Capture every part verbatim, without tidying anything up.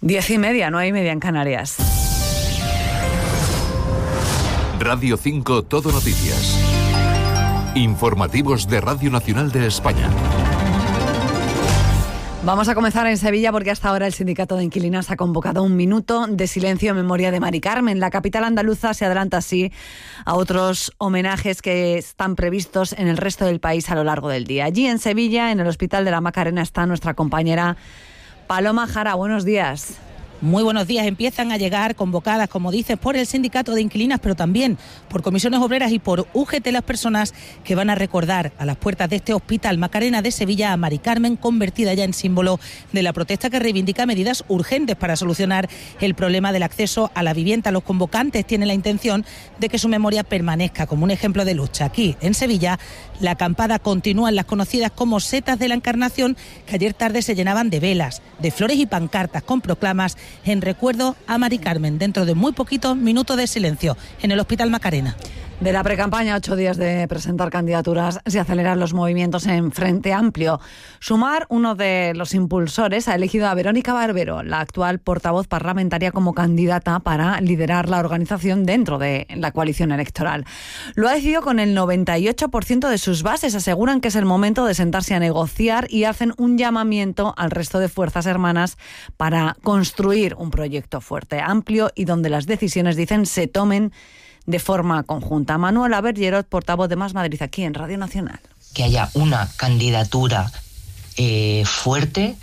Diez y media, nueve y media en Canarias. Radio cinco Todo Noticias. Informativos de Radio Nacional de España. Vamos a comenzar en Sevilla porque hasta ahora el Sindicato de Inquilinas ha convocado un minuto de silencio en memoria de Mari Carmen. La capital andaluza se adelanta así a otros homenajes que están previstos en el resto del país a lo largo del día. Allí en Sevilla, en el Hospital de la Macarena, está nuestra compañera Paloma Jara. Buenos días. Muy buenos días. Empiezan a llegar convocadas, como dices, por el Sindicato de Inquilinas, pero también por comisiones obreras y por U G T las personas que van a recordar a las puertas de este Hospital Macarena de Sevilla a Mari Carmen, convertida ya en símbolo de la protesta que reivindica medidas urgentes para solucionar el problema del acceso a la vivienda. Los convocantes tienen la intención de que su memoria permanezca como un ejemplo de lucha. Aquí, en Sevilla, la acampada continúa en las conocidas como setas de la Encarnación, que ayer tarde se llenaban de velas, de flores y pancartas con proclamas en recuerdo a Mari Carmen. Dentro de muy poquitos minutos de silencio en el Hospital Macarena. De la precampaña, ocho días de presentar candidaturas, se aceleran los movimientos en Frente Amplio. Sumar, uno de los impulsores, ha elegido a Verónica Barbero, la actual portavoz parlamentaria, como candidata para liderar la organización dentro de la coalición electoral. Lo ha decidido con el noventa y ocho por ciento de sus bases. Aseguran que es el momento de sentarse a negociar y hacen un llamamiento al resto de fuerzas hermanas para construir un proyecto fuerte, amplio y donde las decisiones, dicen, se tomen de forma conjunta. Manuela Bergerot, portavoz de Más Madrid, aquí en Radio Nacional. Que haya una candidatura eh, fuerte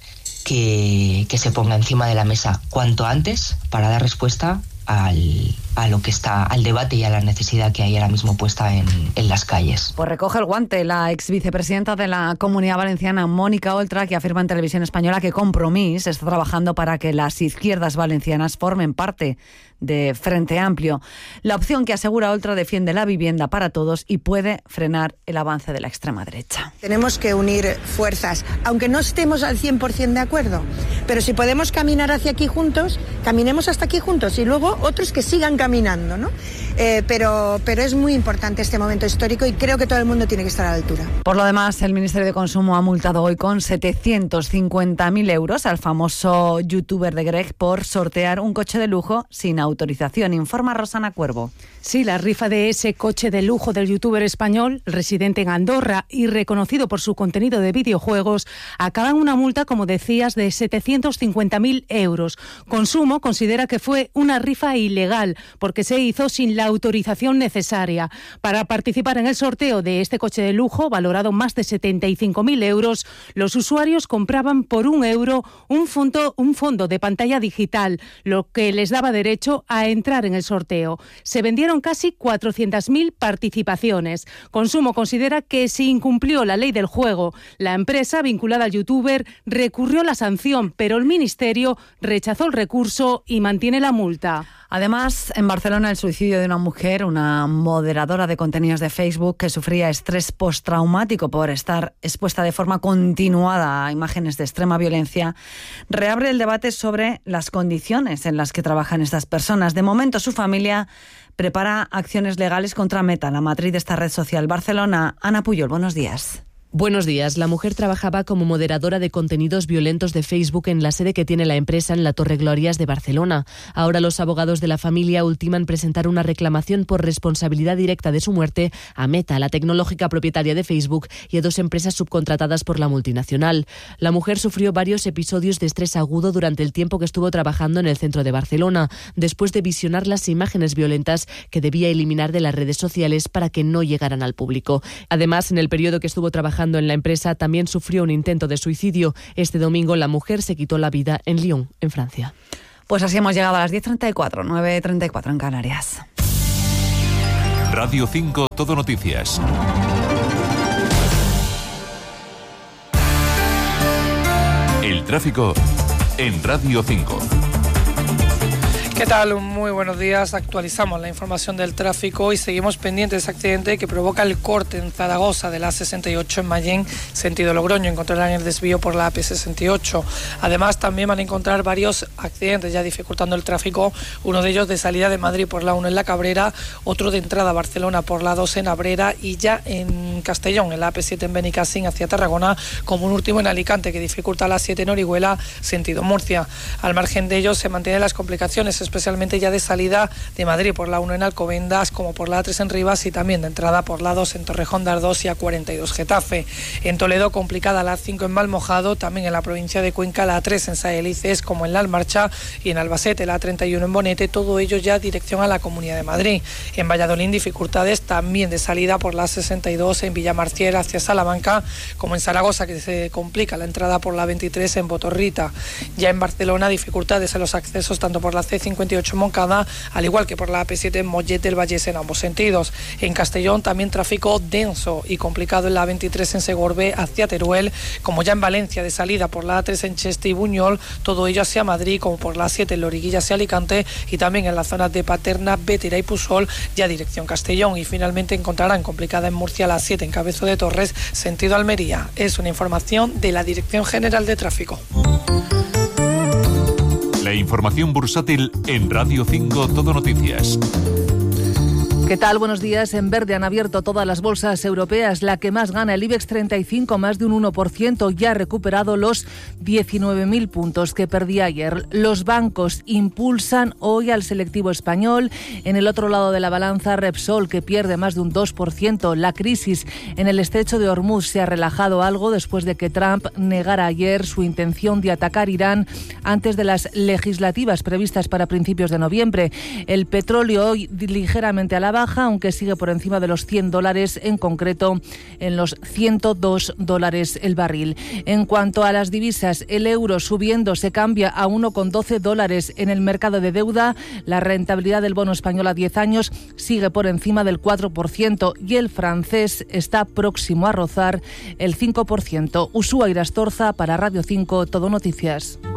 que, que se ponga encima de la mesa cuanto antes para dar respuesta al, a lo que está, al debate y a la necesidad que hay ahora mismo puesta en, en las calles. Pues recoge el guante la ex vicepresidenta de la Comunidad Valenciana, Mónica Oltra, que afirma en Televisión Española que Compromís está trabajando para que las izquierdas valencianas formen parte de Frente Amplio. La opción que, asegura Oltra, defiende la vivienda para todos y puede frenar el avance de la extrema derecha. Tenemos que unir fuerzas, aunque no estemos al cien por ciento de acuerdo, pero si podemos caminar hacia aquí juntos, caminemos hasta aquí juntos y luego otros que sigan caminando, ¿no? Eh, pero, pero es muy importante este momento histórico y creo que todo el mundo tiene que estar a la altura. Por lo demás, el Ministerio de Consumo ha multado hoy con setecientos cincuenta mil euros al famoso youtuber de Greg por sortear un coche de lujo sin autorización, informa Rosana Cuervo. Sí, la rifa de ese coche de lujo del youtuber español, residente en Andorra y reconocido por su contenido de videojuegos, acaba en una multa, como decías, de setecientos cincuenta mil euros. Consumo considera que fue una rifa ilegal porque se hizo sin la autorización necesaria. Para participar en el sorteo de este coche de lujo, valorado más de setenta y cinco mil euros, los usuarios compraban por un euro un fondo, un fondo de pantalla digital, lo que les daba derecho a entrar en el sorteo. Se vendieron casi cuatrocientas mil participaciones. Consumo considera que se incumplió la ley del juego. La empresa vinculada al youtuber recurrió la sanción, pero el Ministerio rechazó el recurso y mantiene la multa. Además, en Barcelona, el suicidio de una mujer, una moderadora de contenidos de Facebook que sufría estrés postraumático por estar expuesta de forma continuada a imágenes de extrema violencia, reabre el debate sobre las condiciones en las que trabajan estas personas. De momento, su familia prepara acciones legales contra Meta, la matriz de esta red social. Barcelona, Ana Puyol, buenos días. Buenos días. La mujer trabajaba como moderadora de contenidos violentos de Facebook en la sede que tiene la empresa en la Torre Glorias de Barcelona. Ahora los abogados de la familia ultiman presentar una reclamación por responsabilidad directa de su muerte a Meta, la tecnológica propietaria de Facebook, y a dos empresas subcontratadas por la multinacional. La mujer sufrió varios episodios de estrés agudo durante el tiempo que estuvo trabajando en el centro de Barcelona, después de visionar las imágenes violentas que debía eliminar de las redes sociales para que no llegaran al público. Además, en el periodo que estuvo trabajando en la empresa, también sufrió un intento de suicidio. Este domingo la mujer se quitó la vida en Lyon, en Francia. Pues así hemos llegado a las diez treinta y cuatro, nueve treinta y cuatro en Canarias. Radio cinco Todo Noticias. El tráfico en Radio cinco. ¿Qué tal? Muy buenos días. Actualizamos la información del tráfico y seguimos pendientes de ese accidente que provoca el corte en Zaragoza de la sesenta y ocho en Mayén, sentido Logroño. Encontrarán el desvío por la A P sesenta y ocho. Además, también van a encontrar varios accidentes ya dificultando el tráfico. Uno de ellos de salida de Madrid por la uno en La Cabrera, otro de entrada a Barcelona por la dos en Abrera y ya en Castellón, en la A P siete en Benicassim hacia Tarragona, como un último en Alicante que dificulta la siete en Orihuela, sentido Murcia. Al margen de ellos se mantienen las complicaciones, especialmente ya de salida de Madrid por la uno en Alcobendas, como por la A tres en Rivas y también de entrada por la dos en Torrejón de Ardoz y A cuarenta y dos Getafe. En Toledo complicada la A cinco en Malmojado, también en la provincia de Cuenca la A tres en Saelices, como en La Almarcha, y en Albacete la A treinta y uno en Bonete, todo ello ya dirección a la Comunidad de Madrid. En Valladolid dificultades también de salida por la A sesenta y dos en Villamarcier hacia Salamanca, como en Zaragoza, que se complica la entrada por la veintitrés en Botorrita. Ya en Barcelona dificultades en los accesos tanto por la C cincuenta y ocho en Moncada, al igual que por la A P siete en Mollet del Vallés en ambos sentidos. En Castellón también tráfico denso y complicado en la A veintitrés en Segorbe hacia Teruel, como ya en Valencia de salida por la A tres en Cheste y Buñol, todo ello hacia Madrid, como por la A siete en Loriguilla hacia Alicante y también en las zonas de Paterna, Bétera y Pusol, ya dirección Castellón. Y finalmente encontrarán complicada en Murcia la A siete en Cabezo de Torres, sentido Almería. Es una información de la Dirección General de Tráfico. La información bursátil en Radio cinco Todo Noticias. ¿Qué tal? Buenos días. En verde han abierto todas las bolsas europeas. La que más gana, el IBEX treinta y cinco, más de un uno por ciento, ya ha recuperado los diecinueve mil puntos que perdía ayer. Los bancos impulsan hoy al selectivo español. En el otro lado de la balanza, Repsol, que pierde más de un dos por ciento. La crisis en el estrecho de Hormuz se ha relajado algo después de que Trump negara ayer su intención de atacar Irán antes de las legislativas previstas para principios de noviembre. El petróleo hoy ligeramente a la baja, aunque sigue por encima de los cien dólares, en concreto en los ciento dos dólares el barril. En cuanto a las divisas, el euro subiendo se cambia a uno coma doce dólares en el mercado de deuda. La rentabilidad del bono español a diez años sigue por encima del cuatro por ciento y el francés está próximo a rozar el cinco por ciento. Usúa Irastorza para Radio cinco Todo Noticias.